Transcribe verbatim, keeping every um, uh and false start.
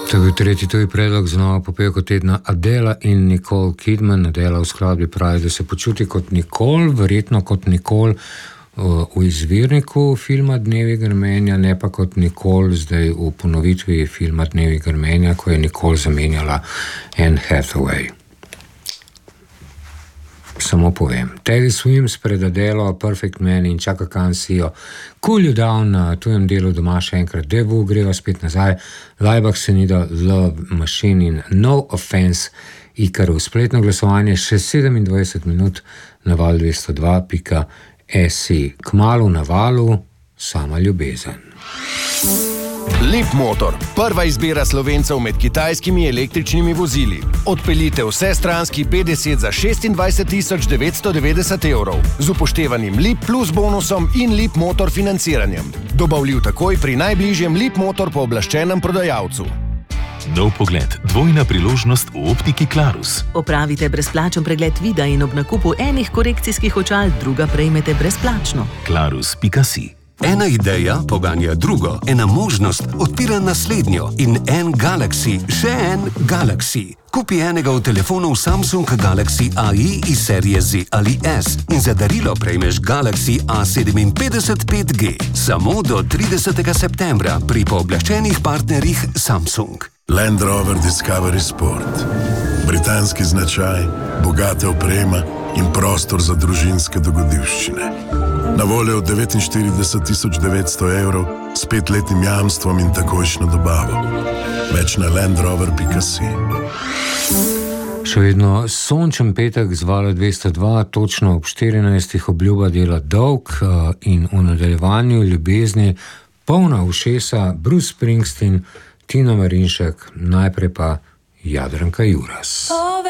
To je bil tretji tuji predlog z novo popevko tedna Adela in Nicole Kidman. Adela v skladbi pravi, da se počuti kot Nicole, verjetno kot Nicole v izvirniku filma Dnevi grmenja, ne pa kot Nicole zdaj v ponovitvi filma Dnevi grmenja, ko je Nicole zamenjala Anne Hathaway. Samo povem. Teddy Swims pred Adelo, Perfect Man in Chaka Khan sijo Cool You Down na tujem delu doma še enkrat. Devu greva spet nazaj. Laibach Senido, Love Machine in No Offense Ikaru. Spletno glasovanje še sedemindvajset minut na val dvesto dva pika si. Kmalu na valu, sama ljubezen. Leapmotor, prva izbira Slovencev med kitajskimi električnimi vozili. Odpeljite vsestranski P deset za šestindvajset tisoč devetsto devetdeset evrov z upoštevanim Leap Plus bonusom in Leapmotor financiranjem. Dobavljiv takoj pri najbližjem Leapmotor pooblaščenem prodajalcu. Nov pogled, dvojna priložnost v optiki Clarus. Opravite brezplačen pregled vida in ob nakupu enih korekcijskih očal druga prejmete brezplačno. Clarus pika si. Ena ideja poganja drugo, ena možnost odpira naslednjo in en Galaxy, še en Galaxy. Kupi enega od telefonov Samsung Galaxy A I iz serije Z ali S in za darilo prejmeš Galaxy A sedeminpetdeset pet G. Samo do tridesetega septembra pri pooblaščenih partnerjih Samsung. Land Rover Discovery Sport. Britanski značaj, bogata oprema in prostor za družinske dogodivščine. Na voljo od devetinštirideset tisoč devetsto evrov s petletnim jamstvom in takojšnjo dobavo. Več na land rover pika si. Še vedno sončen petek z vala dvesto dva, točno ob štirinajstih obljuba dela dolg in v nadaljevanju ljubezni polna ušesa Bruce Springsteen, Tina Marinšek, najprej pa Jadranka Juras.